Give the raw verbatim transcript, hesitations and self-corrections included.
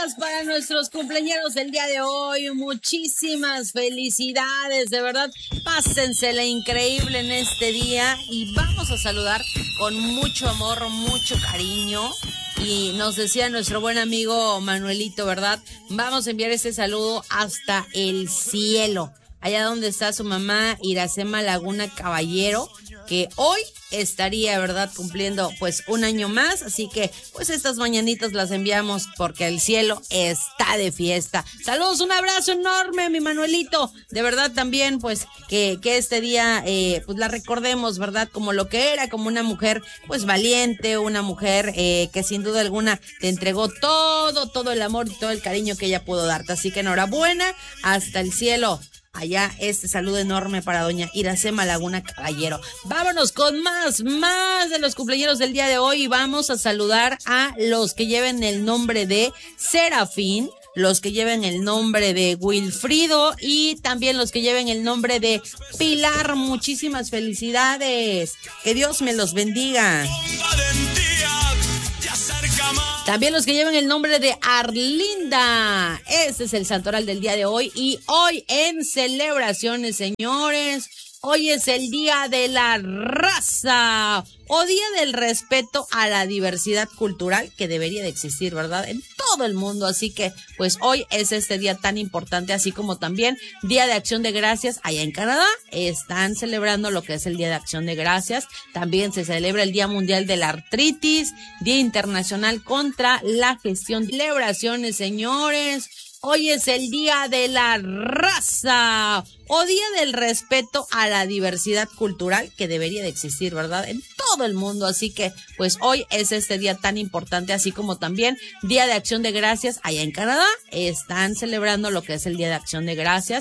días para nuestros cumpleaños del día de hoy. Muchísimas felicidades, de verdad. Pásensela increíble en este día y vamos a saludar con mucho amor, mucho cariño. Y nos decía nuestro buen amigo Manuelito, ¿verdad? Vamos a enviar ese saludo hasta el cielo, allá donde está su mamá Iracema Laguna Caballero, que hoy estaría, ¿verdad?, cumpliendo pues un año más, así que pues estas mañanitas las enviamos porque el cielo está de fiesta. Saludos, un abrazo enorme, mi Manuelito, de verdad también pues que, que este día eh, pues la recordemos, ¿verdad?, como lo que era, como una mujer pues valiente, una mujer eh, que sin duda alguna te entregó todo, todo el amor y todo el cariño que ella pudo darte, así que enhorabuena, hasta el cielo. Allá este saludo enorme para doña Iracema Laguna Caballero. Vámonos con más, más de los cumpleaños del día de hoy y vamos a saludar a los que lleven el nombre de Serafín, los que lleven el nombre de Wilfrido y también los que lleven el nombre de Pilar. Muchísimas felicidades. Que Dios me los bendiga. También los que llevan el nombre de Arlinda. Este es el santoral del día de hoy. Y hoy en celebraciones, señores, hoy es el Día de la Raza o Día del Respeto a la Diversidad Cultural que debería de existir, ¿verdad?, en todo el mundo. Así que pues hoy es este día tan importante, así como también Día de Acción de Gracias. Allá en Canadá están celebrando lo que es el Día de Acción de Gracias. También se celebra el Día Mundial de la Artritis, Día Internacional contra la Gestión de Celebraciones, señores. Hoy es el Día de la Raza o Día del Respeto a la Diversidad Cultural que debería de existir, ¿verdad?, en todo el mundo. Así que pues hoy es este día tan importante, así como también Día de Acción de Gracias. Allá en Canadá están celebrando lo que es el Día de Acción de Gracias.